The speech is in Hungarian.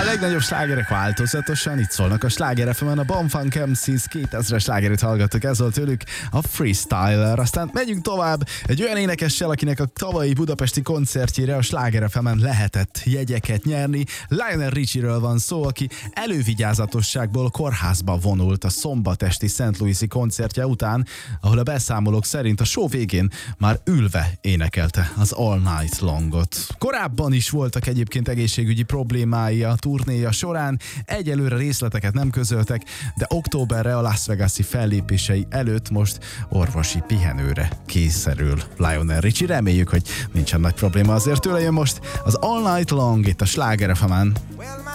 A legnagyobb slágerek változatosan itt szólnak a Sláger FM-en, a Bonfunk MCs 2000-es slágerét hallgattuk, ez volt tőlük a Freestyler. Aztán megyünk tovább egy olyan énekessel, akinek a tavalyi budapesti koncertjére a Sláger FM-en lehetett jegyeket nyerni. Lionel Richie-ről van szó, aki elővigyázatosságból kórházba vonult a szombat esti St. Louis-i koncertje után, ahol a beszámolók szerint a show végén már ülve énekelte az All Night Longot. Korábban is voltak egyébként egészségügyi problémái a turnéja során, egyelőre részleteket nem közöltek, de októberre a Las Vegas-i fellépései előtt most orvosi pihenőre kényszerül Lionel Richie. Reméljük, hogy nincsen nagy probléma, azért tőle jön most az All Night Long itt a Sláger FM-en.